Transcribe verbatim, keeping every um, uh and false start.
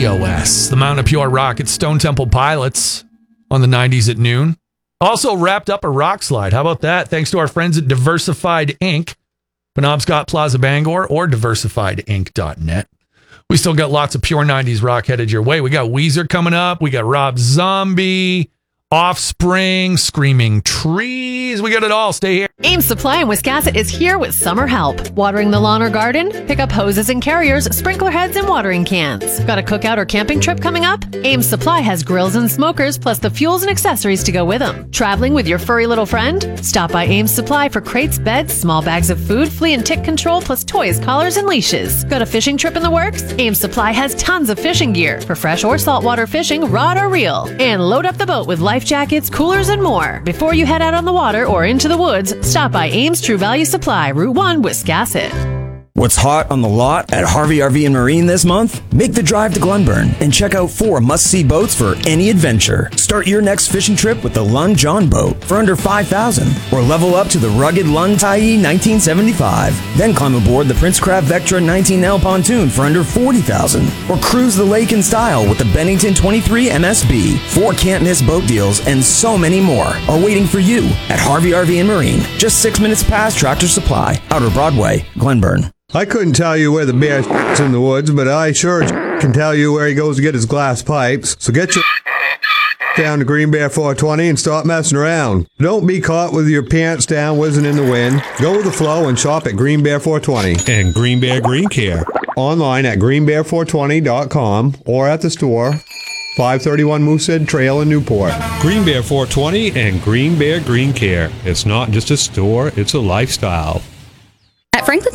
T O S, the Mountain of Pure Rock at Stone Temple Pilots on the nineties at noon. Also wrapped up a rock slide. How about that? Thanks to our friends at Diversified Incorporated, Penobscot Plaza Bangor, or diversified inc dot net. We still got lots of pure nineties rock headed your way. We got Weezer coming up. We got Rob Zombie, Offspring, Screaming Trees. We got it all. Stay here. Ames Supply in Wiscasset is here with summer help. Watering the lawn or garden? Pick up hoses and carriers, sprinkler heads, and watering cans. Got a cookout or camping trip coming up? Ames Supply has grills and smokers, plus the fuels and accessories to go with them. Traveling with your furry little friend? Stop by Ames Supply for crates, beds, small bags of food, flea and tick control, plus toys, collars, and leashes. Got a fishing trip in the works? Ames Supply has tons of fishing gear for fresh or saltwater fishing, rod or reel. And load up the boat with life jackets, coolers, and more. Before you head out on the water or into the woods, stop by Ames True Value Supply, Route one, Wiscasset. What's hot on the lot at Harvey R V and Marine this month? Make the drive to Glenburn and check out four must-see boats for any adventure. Start your next fishing trip with the Lund John boat for under five thousand dollars, or level up to the rugged Lund Tyee nineteen seventy-five. Then climb aboard the Princecraft Vectra nineteen L pontoon for under forty thousand dollars, or cruise the lake in style with the Bennington twenty-three M S B. Four can't-miss boat deals and so many more are waiting for you at Harvey R V and Marine, just six minutes past Tractor Supply, Outer Broadway, Glenburn. I couldn't tell you where the bear's in the woods, but I sure can tell you where he goes to get his glass pipes. So get your down to Green Bear four twenty and stop messing around. Don't be caught with your pants down whizzing in the wind. Go with the flow and shop at Green Bear four twenty. And Green Bear Green Care. Online at green bear four twenty dot com or at the store, five thirty-one Moosehead Trail in Newport. Green Bear four twenty and Green Bear Green Care. It's not just a store, it's a lifestyle. At Franklin